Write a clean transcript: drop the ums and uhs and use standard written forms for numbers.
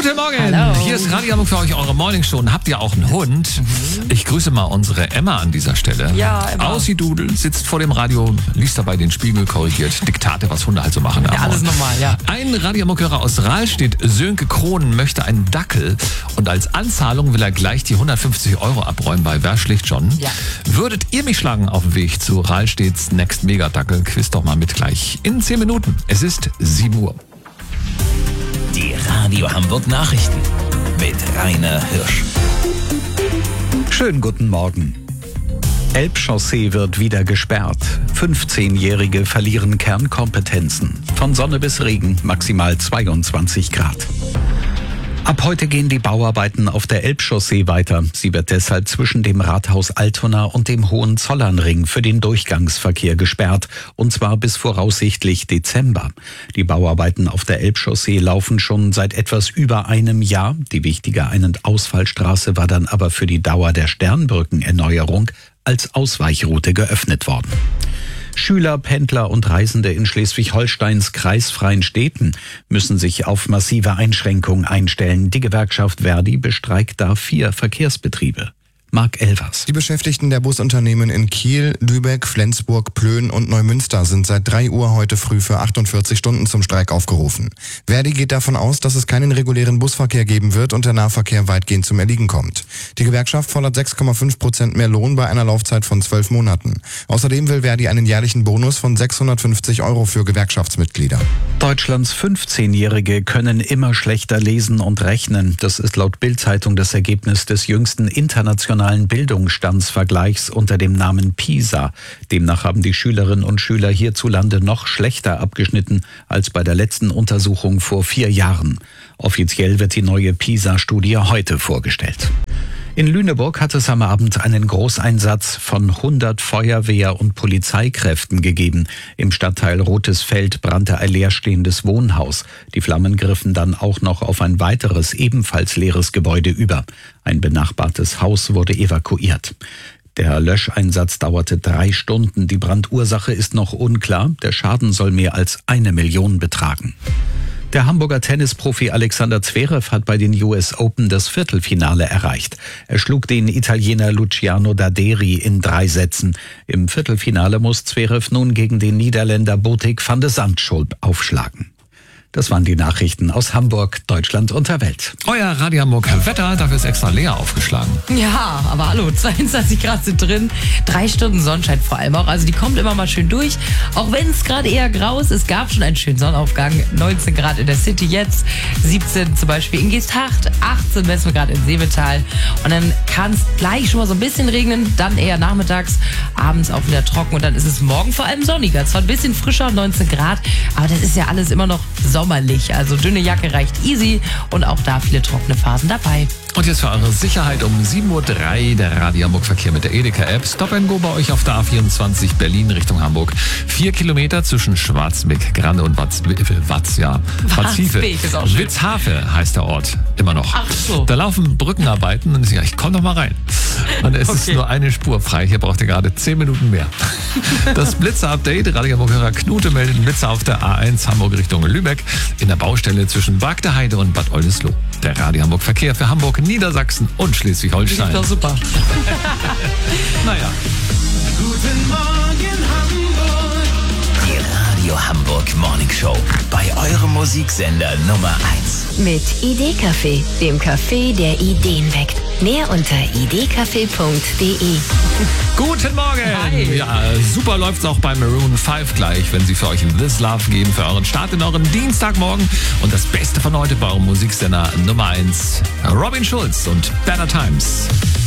Guten Morgen, Hallo. Hier ist Radio Hamburg für euch, eure Morningshow. Und habt ihr auch einen Hund? Ich grüße mal unsere Emma an dieser Stelle. Ja, Emma. Aussie-Dudel, sitzt vor dem Radio, liest dabei den Spiegel, korrigiert Diktate, was Hunde halt so machen. Ja, alles normal, ja. Ein Radio Hamburg-Hörer aus Rahlstedt, Sönke Kronen, möchte einen Dackel und als Anzahlung will er gleich die 150 € abräumen bei Wer schlägt John. Ja. Würdet ihr mich schlagen auf dem Weg zu Rahlstedts Next Mega Dackel? Quiz doch mal mit gleich in 10 Minuten. Es ist 7 Uhr. Die Radio Hamburg Nachrichten mit Rainer Hirsch. Schönen guten Morgen. Elbchaussee wird wieder gesperrt. 15-Jährige verlieren Kernkompetenzen. Von Sonne bis Regen maximal 22 Grad. Ab heute gehen die Bauarbeiten auf der Elbchaussee weiter. Sie wird deshalb zwischen dem Rathaus Altona und dem Hohenzollernring für den Durchgangsverkehr gesperrt. Und zwar bis voraussichtlich Dezember. Die Bauarbeiten auf der Elbchaussee laufen schon seit etwas über einem Jahr. Die wichtige Ein- und Ausfallstraße war dann aber für die Dauer der Sternbrückenerneuerung als Ausweichroute geöffnet worden. Schüler, Pendler und Reisende in Schleswig-Holsteins kreisfreien Städten müssen sich auf massive Einschränkungen einstellen. Die Gewerkschaft Verdi bestreikt da 4 Verkehrsbetriebe. Marc Elvers. Die Beschäftigten der Busunternehmen in Kiel, Lübeck, Flensburg, Plön und Neumünster sind seit 3 Uhr heute früh für 48 Stunden zum Streik aufgerufen. Verdi geht davon aus, dass es keinen regulären Busverkehr geben wird und der Nahverkehr weitgehend zum Erliegen kommt. Die Gewerkschaft fordert 6,5% mehr Lohn bei einer Laufzeit von 12 Monaten. Außerdem will Verdi einen jährlichen Bonus von 650 € für Gewerkschaftsmitglieder. Deutschlands 15-Jährige können immer schlechter lesen und rechnen. Das ist laut Bild-Zeitung das Ergebnis des jüngsten internationalen Bildungsstandsvergleichs unter dem Namen PISA. Demnach haben die Schülerinnen und Schüler hierzulande noch schlechter abgeschnitten als bei der letzten Untersuchung vor 4 Jahren. Offiziell wird die neue PISA-Studie heute vorgestellt. In Lüneburg hat es am Abend einen Großeinsatz von 100 Feuerwehr- und Polizeikräften gegeben. Im Stadtteil Rotes Feld brannte ein leerstehendes Wohnhaus. Die Flammen griffen dann auch noch auf ein weiteres, ebenfalls leeres Gebäude über. Ein benachbartes Haus wurde evakuiert. Der Löscheinsatz dauerte 3 Stunden. Die Brandursache ist noch unklar. Der Schaden soll mehr als 1 Million betragen. Der Hamburger Tennisprofi Alexander Zverev hat bei den US Open das Viertelfinale erreicht. Er schlug den Italiener Luciano Daderi in 3 Sätzen. Im Viertelfinale muss Zverev nun gegen den Niederländer Botic van de Zandschulp aufschlagen. Das waren die Nachrichten aus Hamburg, Deutschland und der Welt. Euer Radio Hamburg Wetter, dafür ist extra leer aufgeschlagen. Ja, aber hallo, 22 Grad sind drin, 3 Stunden Sonnenschein vor allem auch. Also die kommt immer mal schön durch, auch wenn es gerade eher grau ist. Es gab schon einen schönen Sonnenaufgang, 19 Grad in der City jetzt, 17 zum Beispiel in Geesthacht, 18 messen wir gerade in Seevetal. Und dann kann es gleich schon mal so ein bisschen regnen, dann eher nachmittags, abends auch wieder trocken. Und dann ist es morgen vor allem sonniger, zwar ein bisschen frischer, 19 Grad, aber das ist ja alles immer noch sommerlich. Also dünne Jacke reicht easy und auch da viele trockene Phasen dabei. Und jetzt für eure Sicherheit um 7.03 Uhr der Radio Hamburg Verkehr mit der Edeka-App. Stop and Go bei euch auf der A24 Berlin Richtung Hamburg. 4 Kilometer zwischen Schwarzbeck, Grande und Watzhefe. ist auch schön. Witzhafe heißt der Ort immer noch. Ach so. Da laufen Brückenarbeiten und ich komm doch mal rein. Und es ist nur eine Spur frei. Hier braucht ihr gerade 10 Minuten mehr. Das Blitzer-Update. Radio Hamburg-Hörer Knute meldet einen Blitzer auf der A1 Hamburg Richtung Lübeck in der Baustelle zwischen Bagdeheide und Bad Oldesloe. Der Radio Hamburg Verkehr für Hamburg, Niedersachsen und Schleswig-Holstein. Ist doch super. Naja. Guten Morgen Hamburg. Die Radio Hamburg Morning Show bei eurem Musiksender Nummer 1. Mit Idee-Café, dem Café, der Ideen weckt. Mehr unter idcafé.de. Guten Morgen! Hi. Ja, super läuft's auch bei Maroon 5 gleich, wenn sie für euch This Love geben, für euren Start in euren Dienstagmorgen. Und das Beste von heute bei eurem Musiksender Nummer 1, Robin Schulz und Better Times.